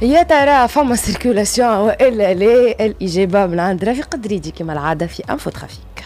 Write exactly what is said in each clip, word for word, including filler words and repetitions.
يا ترى فما سيركولاسيون والا لا؟ الاجابه من عند رفيق دريدي كما العاده في انفو ترافيك.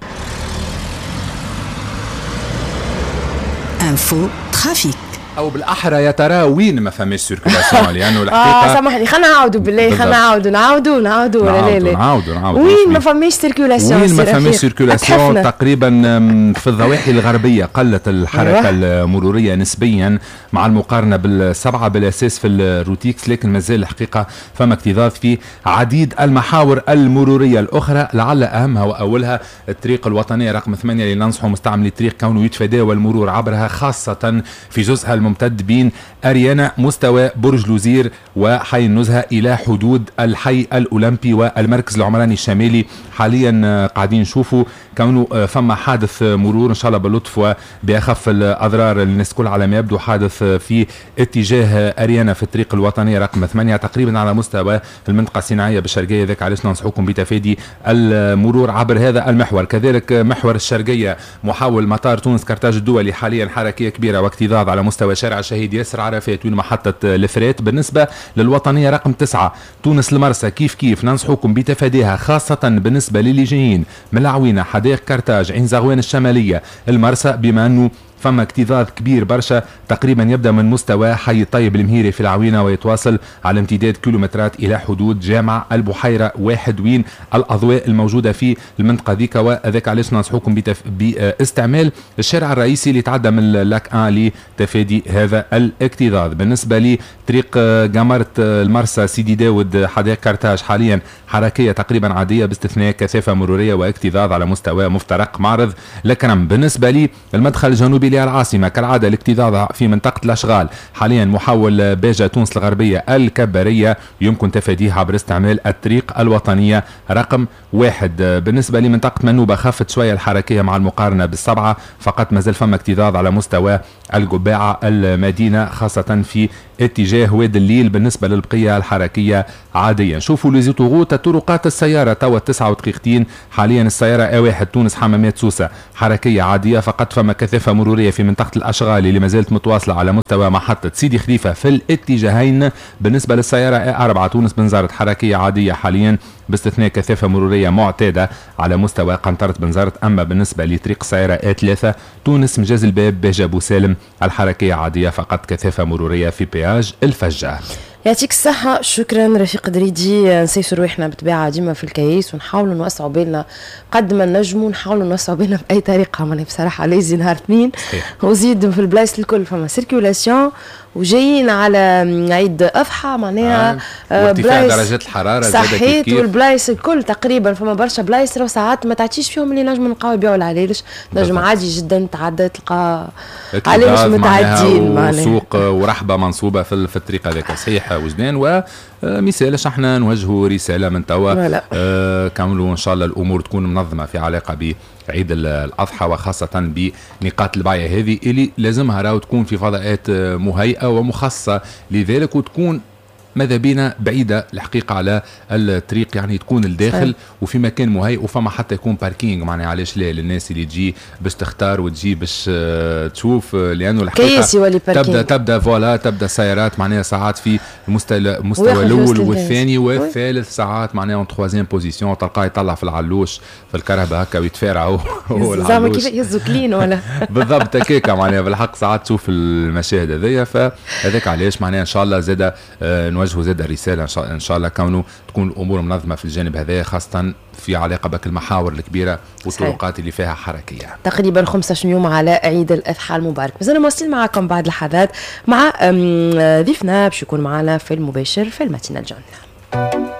انفو ترافيك، او بالاحرى يا ترى وين ما فماش سيركولاسيون؟ لانه الحقيقه اه سامحني خلينا نعاودوا بالله، خلينا نعاودوا نعاودوا نعاودوا لا لا نعاودوا نعاودوا وين ما فماش سيركولاسيون؟ وين ما فماش سيركولاسيون تقريبا في الضواحي الغربيه قلت الحركه المروريه نسبيا مع المقارنه بالسبعه بالاساس في الروتيكس، لكن مازال الحقيقه فما اكتظاظ في عديد المحاور المروريه الاخرى، لعل اهمها واولها الطريق الوطنيه رقم ثمانية اللي ننصحوا مستعملي الطريق كونه يتفاداوا المرور عبرها، خاصه في جزءها الممتد بين أريانا مستوى برج لوزير وحي النزهة إلى حدود الحي الأولمبي والمركز العمراني الشمالي. حاليا قاعدين نشوفوا كونه فما حادث مرور إن شاء الله باللطف وبأخف الأضرار الناس كل على ما يبدو، حادث في اتجاه أريانا في الطريق الوطني رقم ثمانية تقريبا على مستوى المنطقة الصناعية بالشرقية، ذاك علاش ننصحكم بتفادي المرور عبر هذا المحور. كذلك محور الشرقية محاول مطار تونس كرتاج الدولي حاليا حركية كبيرة واكتظاظ على مستوى شارع الشهيد ياسر عرفات وين محطة الفرات. بالنسبة للوطنية رقم تسعة تونس المرسى كيف كيف ننصحكم بتفاديها، خاصة بالنسبة للي جايين من العوينة حدائق كرتاج عين زغوان الشمالية المرسى، بما أنه فما اكتظاظ كبير برشا تقريبا يبدأ من مستوى حي الطيب المهيري في العوينة ويتواصل على امتداد كيلومترات إلى حدود جامع البحيرة واحد وين الأضواء الموجودة في المنطقة ذيك. وذاك علاش ننصحكم بتف... باستعمال الشارع الرئيسي اللي تعدى من لاك ان لتفادي هذا الاكتظاظ. بالنسبة لطريق جمرة المرسى سيدي داود حدائق كرتاج حاليا حركية تقريبا عادية باستثناء كثافة مرورية واكتظاظ على مستوى مفترق معرض لكرم. بالنسبة لي المدخل الجنوبي العاصمة كالعادة الاكتظاظ في منطقة الأشغال حاليا محاول باجة تونس الغربية الكبرية يمكن تفاديه عبر استعمال الطريق الوطنية رقم واحد. بالنسبة لمنطقة منوبة خفت شوية الحركية مع المقارنة بالسبعة، فقط مازال فما اكتظاظ على مستوى القباعة المدينة خاصة في اتجاه واد الليل. بالنسبة للبقية الحركية عادية. شوفوا لزيتوغوت طرقات السيارة توا تسعة ودقيقتين حاليا السيارة اي واحد تونس حمامات سوسة حركية عادية، فقط فما كثافة مرورية في منطقة الأشغال اللي ما زالت متواصلة على مستوى محطة سيدي خليفة في الاتجاهين. بالنسبة للسيارة اي أربعة تونس بنزرت حركية عادية حاليا باستثناء كثافة مرورية معتادة على مستوى قنطرة بنزرت. أما بالنسبة لطريق السيارة اي ثلاثة تونس مجاز الباب باجة أبو سالم الحركية عادية، فقط كثافة مرورية في بياج الفجة. يعطيك الصحة، شكرا رفيق دريدي. نسيسوا روحنا بطبيعة ديما في الكيس ونحاولوا نوسعوا بالنا قد ما نجموا، نحاولوا نوسعوا بالنا بأي طريقة. ماني بصراحة ليزي نهار اثنين وزيد في البلايص الكل فما سيركيولاسيون وجايين على عيد أضحى معناها آه. وارتفاع درجات الحرارة صحيت، والبلايص الكل تقريبا فما برشا بلايص راهو ساعات ما تعطيش فيهم اللي نجم نلقاو يبيعوا العلالش، نجم عادي جدا تعدى تلقى علالش متعدين معناها وسوق ورحبة منصوبة في في الطريق هذاك. صحيح وجدان. ومثال احنا نوجهوا رسالة من توا آه كاملوا ان شاء الله الامور تكون منظمة في علاقة ب عيد الأضحى وخاصة بنقاط البعية هذه اللي لازمها راهو تكون في فضاءات مهيئة ومخصصة لذلك، وتكون ماذا بينا بعيدة الحقيقة على الطريق، يعني تكون الداخل وفي مكان مهيئ وفما حتى يكون باركينج معناها علاش لا للناس اللي تجي باش تختار وتجي باش تشوف، لأنه الحقيقة تبدأ تبدأ فوالا تبدأ السيارات معناها ساعات في المستوى المستوى الأول والثاني والثالث ساعات معناها اون تخوازيام بوزيسيون تلقاه يطلع في العلوش في الكرهبة هكا ويتفارع هو العلوش كيف يهزو كلين ولا بالضبط هكاك معناها بالحق ساعات تشوف المشاهد هذيا. فهذاك علاش معناها إن شاء الله زاد نوجهوا زاد الرسالة إن شاء الله كونه تكون الأمور منظمة في الجانب هذا، خاصة في علاقة بك المحاور الكبيرة والطرقات اللي فيها حركية. تقريبا خمسة عشر يوم على عيد الأضحى المبارك. بس أنا مواصلين معكم بعد لحظات مع ضيفنا باش يكون معنا في المباشر في الماتينال جون.